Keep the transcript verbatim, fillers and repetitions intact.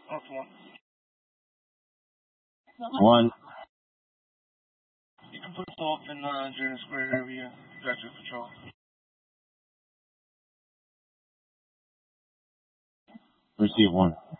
Oh, it's one. One. You can put salt in uh, during the square area. Vector control. Receive one.